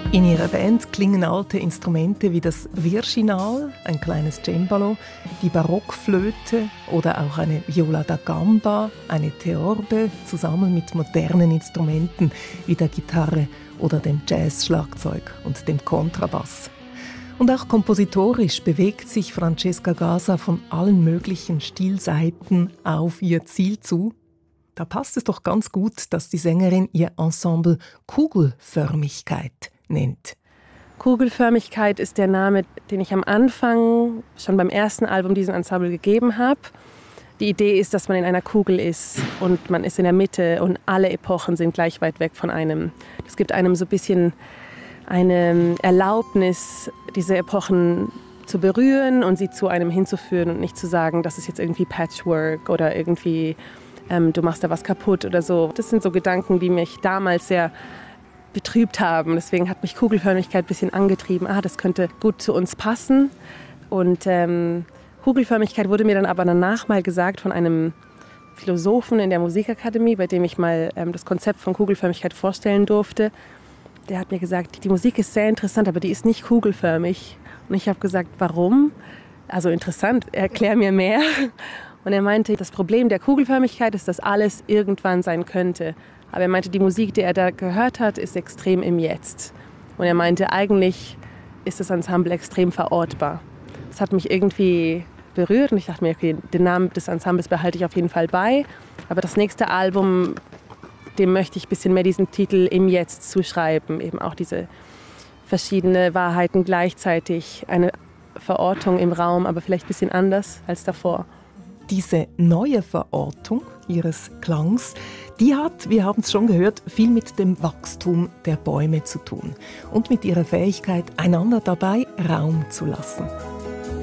In ihrer Band klingen alte Instrumente wie das Virginal, ein kleines Cembalo, die Barockflöte oder auch eine Viola da Gamba, eine Theorbe, zusammen mit modernen Instrumenten wie der Gitarre oder dem Jazz-Schlagzeug und dem Kontrabass. Und auch kompositorisch bewegt sich Francesca Gasa von allen möglichen Stilseiten auf ihr Ziel zu. Da passt es doch ganz gut, dass die Sängerin ihr Ensemble Kugelförmigkeit nennt. Kugelförmigkeit ist der Name, den ich am Anfang, schon beim ersten Album, diesem Ensemble gegeben habe. Die Idee ist, dass man in einer Kugel ist und man ist in der Mitte und alle Epochen sind gleich weit weg von einem. Das gibt einem so ein bisschen eine Erlaubnis, diese Epochen zu berühren und sie zu einem hinzuführen und nicht zu sagen, das ist jetzt irgendwie Patchwork oder irgendwie du machst da was kaputt oder so. Das sind so Gedanken, die mich damals sehr betrübt haben. Deswegen hat mich Kugelförmigkeit ein bisschen angetrieben. Das könnte gut zu uns passen. Und Kugelförmigkeit wurde mir dann aber danach mal gesagt von einem Philosophen in der Musikakademie, bei dem ich mal das Konzept von Kugelförmigkeit vorstellen durfte. Der hat mir gesagt, die Musik ist sehr interessant, aber die ist nicht kugelförmig. Und ich habe gesagt, warum? Also interessant, erklär mir mehr. Und er meinte, das Problem der Kugelförmigkeit ist, dass alles irgendwann sein könnte. Aber er meinte, die Musik, die er da gehört hat, ist extrem im Jetzt. Und er meinte, eigentlich ist das Ensemble extrem verortbar. Das hat mich irgendwie berührt und ich dachte mir, okay, den Namen des Ensembles behalte ich auf jeden Fall bei. Aber das nächste Album, dem möchte ich ein bisschen mehr diesen Titel im Jetzt zuschreiben. Eben auch diese verschiedenen Wahrheiten gleichzeitig. Eine Verortung im Raum, aber vielleicht ein bisschen anders als davor. Diese neue Verortung ihres Klangs, die hat, wir haben es schon gehört, viel mit dem Wachstum der Bäume zu tun und mit ihrer Fähigkeit, einander dabei Raum zu lassen.